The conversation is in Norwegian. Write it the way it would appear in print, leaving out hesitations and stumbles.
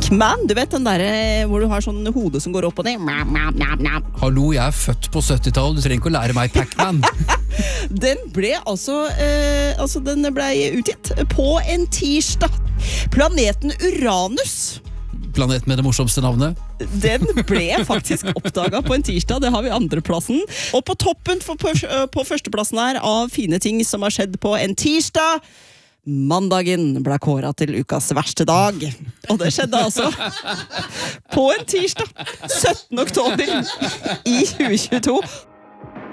Pac-Man, du vet den der hvor du har sånn hode som går opp og ned. Hallo, jeg er født på 70-tallet, du trenger ikke å lære meg Pac-Man. Den ble den ble utgitt på en tirsdag. Planeten Uranus. Planet med det morsomste navnet. Den ble faktisk oppdaget på en tirsdag, det har vi andreplassen. Og på toppen på førsteplassen her av fine ting som har skjedd på en tirsdag, mandagen ble kåret til ukas verste dag. Og det skjedde altså på en tirsdag, 17. oktober i 2022.